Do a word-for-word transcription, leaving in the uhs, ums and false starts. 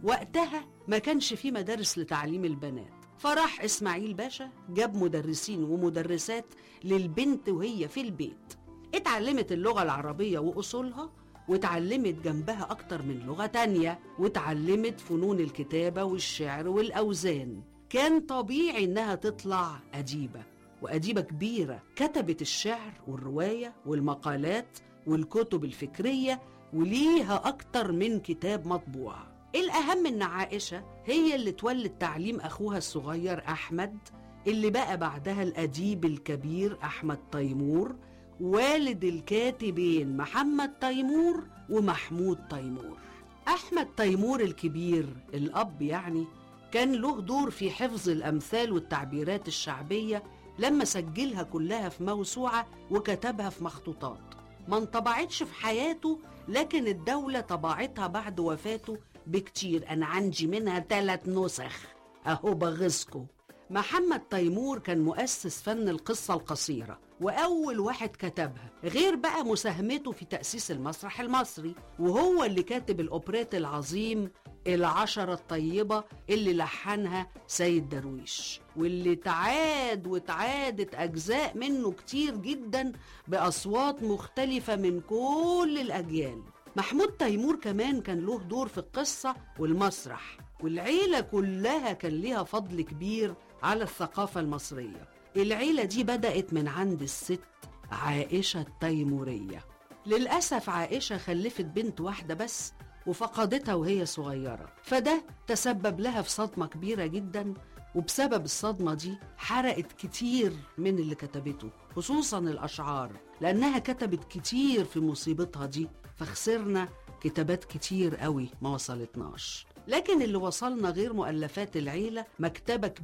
وقتها ما كانش في مدارس لتعليم البنات، فراح إسماعيل باشا جاب مدرسين ومدرسات للبنت وهي في البيت. اتعلمت اللغة العربية وأصولها، واتعلمت جنبها أكتر من لغة تانية، واتعلمت فنون الكتابة والشعر والأوزان. كان طبيعي إنها تطلع أديبة، وأديبة كبيرة، كتبت الشعر والرواية والمقالات والكتب الفكرية، وليها أكتر من كتاب مطبوع. الأهم إن عائشة هي اللي تولد تعليم أخوها الصغير أحمد، اللي بقى بعدها الأديب الكبير أحمد تيمور، والد الكاتبين محمد تيمور ومحمود تيمور. أحمد تيمور الكبير الأب يعني كان له دور في حفظ الأمثال والتعبيرات الشعبية لما سجلها كلها في موسوعة وكتبها في مخطوطات ما انطبعتش في حياته، لكن الدولة طبعتها بعد وفاته بكتير. أنا عندي منها ثلاث نسخ أهو بغزكو. محمد تيمور كان مؤسس فن القصة القصيرة وأول واحد كتبها، غير بقى مساهمته في تأسيس المسرح المصري، وهو اللي كاتب الأوبريت العظيم العشرة الطيبة اللي لحنها سيد درويش، واللي تعاد وتعادت أجزاء منه كتير جدا بأصوات مختلفة من كل الأجيال. محمود تيمور كمان كان له دور في القصة والمسرح، والعيلة كلها كان ليها فضل كبير على الثقافة المصرية. العيلة دي بدأت من عند الست عائشة التيمورية. للأسف عائشة خلفت بنت واحدة بس وفقدتها وهي صغيرة، فده تسبب لها في صدمة كبيرة جدا، وبسبب الصدمة دي حرقت كتير من اللي كتبته، خصوصا الأشعار، لأنها كتبت كتير في مصيبتها دي، فخسرنا كتابات كتير قوي ما وصلتناش. لكن اللي وصلنا غير مؤلفات العيلة، مكتبة